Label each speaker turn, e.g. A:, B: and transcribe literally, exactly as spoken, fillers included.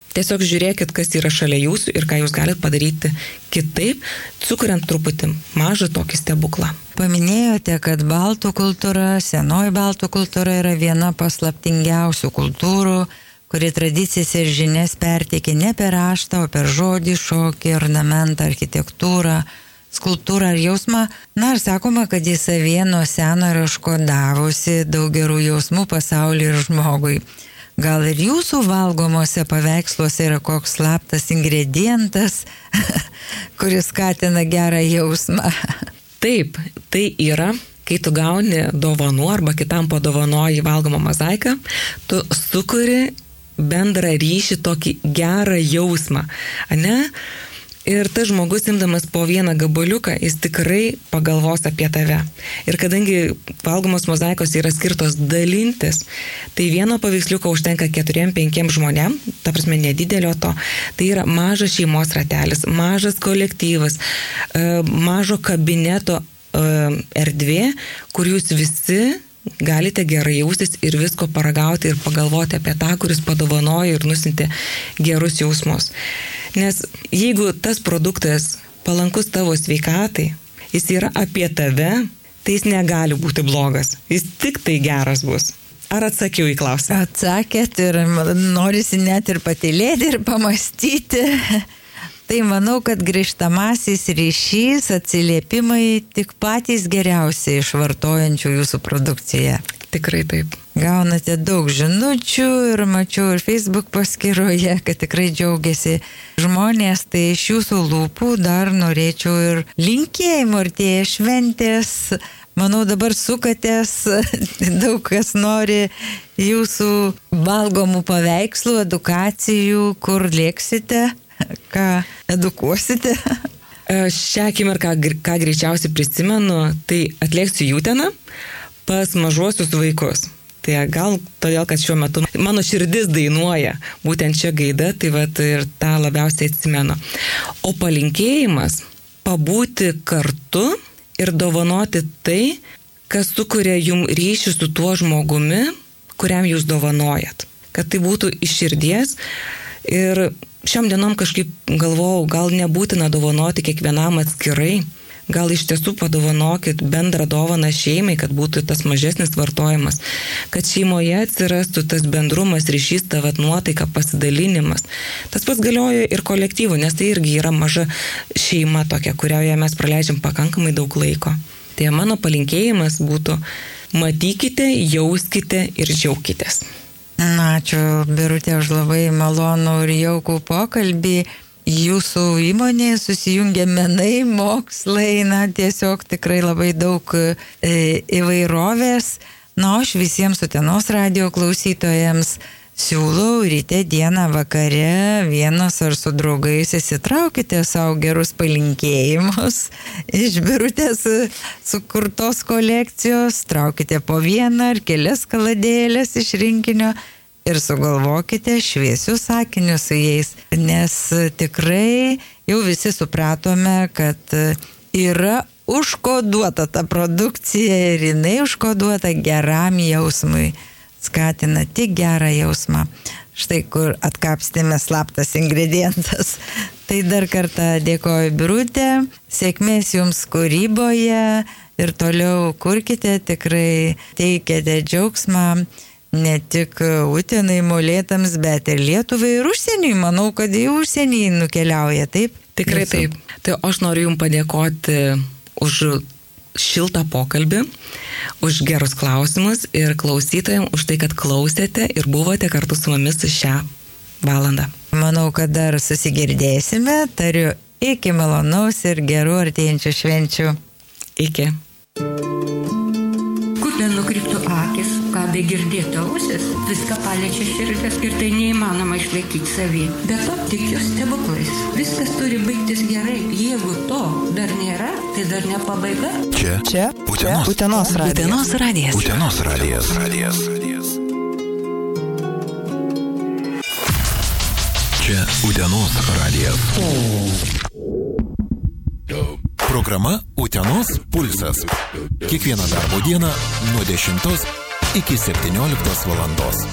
A: Tiesiog žiūrėkit, kas yra šalia jūsų ir ką jūs galite padaryti kitaip, sukuriant truputį mažą tokį stebuklą.
B: Paminėjote, kad baltų kultūra, senoji baltų kultūra yra viena paslaptingiausių kultūrų, kuri tradicijas ir žinias perteikia ne per raštą, o per žodį, šokį, ornamentą, architektūrą, skulptūrą ar jausmą. Na ir sakoma, kad į savyje nuo seno yra užkodavusi daug gerų jausmų pasauliui ir žmogui. Gal ir jūsų valgomuose paveiksluose yra koks slaptas ingredientas, kuris skatina gerą jausmą?
A: Taip, tai yra, kai tu gauni dovanų arba kitam padovanoji valgomą mozaiką, tu sukuri bendrą ryšį, tokį gerą jausmą, ane? Ir tas žmogus, imdamas po vieną gabaliuką, jis tikrai pagalvos apie tave. Ir kadangi valgomos mozaikos yra skirtos dalintis, tai vieno paveiksliuko užtenka keturiem, penkiem žmonėm, ta prasme nedidelio to, tai yra mažas šeimos ratelis, mažas kolektyvas, mažo kabineto erdvė, kur jūs visi galite gerai jaustis ir visko paragauti ir pagalvoti apie tą, kuris padovanojo ir nusinti gerus jausmus. Nes jeigu tas produktas palankus tavo sveikatai, jis yra apie tave, tai jis negali būti blogas. Jis tik tai geras bus. Ar atsakiau į klausimą?
B: Atsakėt ir norisi net ir patylėti ir pamastyti. Tai manau, kad grįžtamasis ryšys, atsiliepimai tik patys geriausiai iš vartojančių jūsų produkciją.
A: Tikrai taip.
B: Gaunate daug žinučių ir mačiau ir Facebook paskyroje, kad tikrai džiaugiasi žmonės, tai iš jūsų lūpų dar norėčiau ir linkėjimų, artėja šventės. Manau, dabar sukatės, daug kas nori jūsų valgomų paveikslų, edukacijų, kur lėksite, ką edukuosite.
A: Šią akimirką, ką greičiausiai prisimenu, tai atlėksiu į Uteną pas mažuosius vaikus. Tai gal todėl, kad šiuo metu mano širdis dainuoja būtent čia gaida, tai vat ir tą labiausiai atsimenu. O palinkėjimas pabūti kartu ir dovanoti tai, kas sukuria jum ryšį su tuo žmogumi, kuriam jūs dovanojat. Kad tai būtų iš širdies. Ir šiom dienom kažkaip galvojau, gal nebūtina dovanoti kiekvienam atskirai. Gal iš tiesų padovanokit bendrą dovaną šeimai, kad būtų tas mažesnis vartojimas, kad šeimoje atsirastų tas bendrumas, ryšys, tavat nuotaika, pasidalinimas. Tas pats galioja ir kolektyvų, nes tai irgi yra maža šeima tokia, kurioje mes praleidžiam pakankamai daug laiko. Tai mano palinkėjimas būtų: matykite, jauskite ir džiaukitės.
B: Ačiū, Birutė, už labai malonų ir jaukų pokalbį. Jūsų įmonėje susijungia menai, mokslai, na tiesiog tikrai labai daug e, įvairovės. Na, aš visiems Utenos radijo klausytojams siūlau ryte, dieną, vakare, vienas ar su draugais įsitraukite savo gerus palinkėjimus iš Birutės sukurtos kolekcijos, traukite po vieną ar kelias kaladėlės iš rinkinio ir sugalvokite šviesius sakinius su jais, nes tikrai jau visi supratome, kad yra užkoduota ta produkcija ir jinai užkoduota geram jausmui, skatina tik gerą jausmą. Štai kur atkapstėme slaptas ingredientas. Tai dar kartą dėkoju, Birutė, sėkmės jums kūryboje ir toliau kurkite, tikrai teikėte džiaugsmą ne tik Utenai, Molėtams, bet ir Lietuvai ir užsieniui. Manau, kad į užsienį nukeliauja, taip?
A: Tikrai Jūsų. Taip. Tai aš noriu jums padėkoti už šiltą pokalbį, už gerus klausimus ir klausytojams už tai, kad klausėte ir buvote kartu su mumis šią valandą.
B: Manau, kad dar susigirdėsime. Tariu iki malonaus ir gerų artėjančių švenčių.
A: Iki.
C: Nenukryptų akis, ką begirdėtų ausis, viską paliečia širdis ir tai neįmanoma išlaikyti savį. Bet to tikiu stebuklais. Viskas turi baigtis gerai. Jeigu to dar nėra, tai dar ne pabaiga.
D: Čia,
B: Čia
D: Utenos,
B: Utenos radijas.
E: Utenos radijas.
D: Utenos radijas. radijas. Čia Utenos radijas. Programa Utenos pulsas. Kiekvieną darbo dieną nuo dešimtos iki septynioliktos valandos.